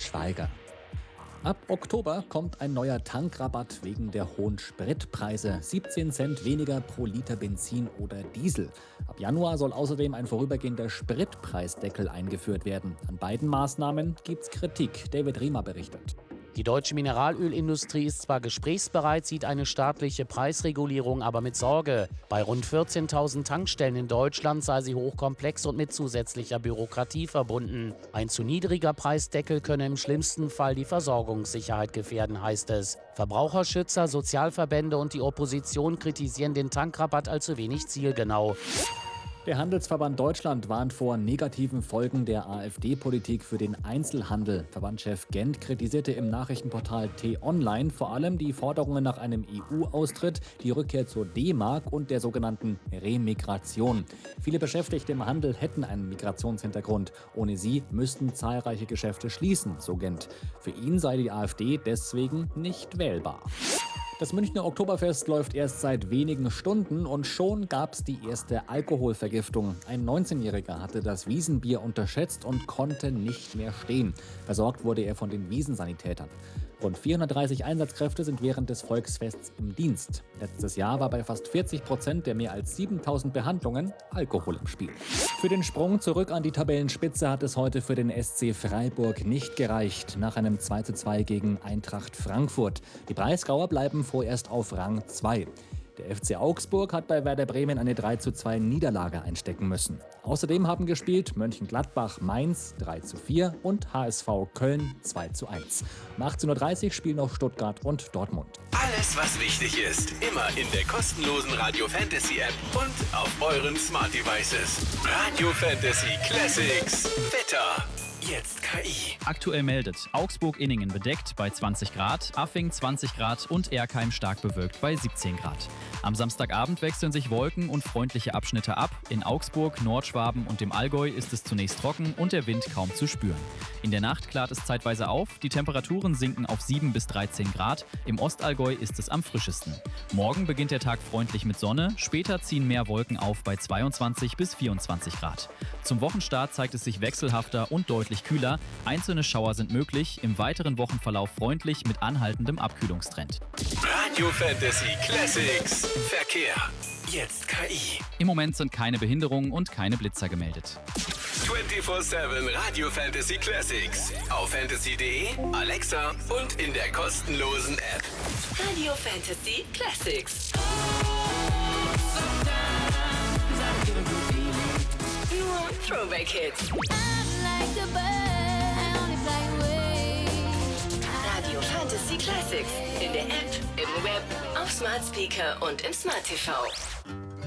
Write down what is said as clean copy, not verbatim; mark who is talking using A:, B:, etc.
A: Schweiger. Ab Oktober kommt ein neuer Tankrabatt wegen der hohen Spritpreise. 17 Cent weniger pro Liter Benzin oder Diesel. Ab Januar soll außerdem ein vorübergehender Spritpreisdeckel eingeführt werden. An beiden Maßnahmen gibt's Kritik. David Riemer berichtet.
B: Die deutsche Mineralölindustrie ist zwar gesprächsbereit, sieht eine staatliche Preisregulierung aber mit Sorge. Bei rund 14.000 Tankstellen in Deutschland sei sie hochkomplex und mit zusätzlicher Bürokratie verbunden. Ein zu niedriger Preisdeckel könne im schlimmsten Fall die Versorgungssicherheit gefährden, heißt es. Verbraucherschützer, Sozialverbände und die Opposition kritisieren den Tankrabatt als zu wenig zielgenau.
A: Der Handelsverband Deutschland warnt vor negativen Folgen der AfD-Politik für den Einzelhandel. Verbandschef Gent kritisierte im Nachrichtenportal T-Online vor allem die Forderungen nach einem EU-Austritt, die Rückkehr zur D-Mark und der sogenannten Remigration. Viele Beschäftigte im Handel hätten einen Migrationshintergrund. Ohne sie müssten zahlreiche Geschäfte schließen, so Gent. Für ihn sei die AfD deswegen nicht wählbar. Das Münchner Oktoberfest läuft erst seit wenigen Stunden und schon gab es die erste Alkoholvergiftung. Ein 19-Jähriger hatte das Wiesenbier unterschätzt und konnte nicht mehr stehen. Versorgt wurde er von den Wiesensanitätern. Rund 430 Einsatzkräfte sind während des Volksfests im Dienst. Letztes Jahr war bei fast 40% der mehr als 7.000 Behandlungen Alkohol im Spiel. Für den Sprung zurück an die Tabellenspitze hat es heute für den SC Freiburg nicht gereicht, nach einem 2:2 gegen Eintracht Frankfurt. Die Breisgauer bleiben vorerst auf Rang 2. Der FC Augsburg hat bei Werder Bremen eine 3:2 Niederlage einstecken müssen. Außerdem haben gespielt Mönchengladbach Mainz 3:4 und HSV Köln 2:1. Um 18:30 Uhr spielen noch Stuttgart und Dortmund.
C: Alles, was wichtig ist, immer in der kostenlosen Radio Fantasy App und auf euren Smart Devices. Radio Fantasy Classics. Wetter. Jetzt KI.
D: Aktuell meldet Augsburg-Inningen bedeckt bei 20 Grad, Affing 20 Grad und Erkheim stark bewölkt bei 17 Grad. Am Samstagabend wechseln sich Wolken und freundliche Abschnitte ab. In Augsburg, Nordschwaben und dem Allgäu ist es zunächst trocken und der Wind kaum zu spüren. In der Nacht klart es zeitweise auf, die Temperaturen sinken auf 7 bis 13 Grad. Im Ostallgäu ist es am frischesten. Morgen beginnt der Tag freundlich mit Sonne, später ziehen mehr Wolken auf bei 22 bis 24 Grad. Zum Wochenstart zeigt es sich wechselhafter und deutlich kühler. Einzelne Schauer sind möglich, im weiteren Wochenverlauf freundlich mit anhaltendem Abkühlungstrend.
C: Radio Fantasy Classics. Verkehr. Jetzt KI.
D: Im Moment sind keine Behinderungen und keine Blitzer gemeldet.
C: 24/7 Radio Fantasy Classics. Auf fantasy.de, Alexa und in der kostenlosen App.
E: Radio Fantasy Classics. Nur Throwback-Hits. Radio Fantasy Classics. In der App, im Web, auf Smart Speaker und im Smart TV.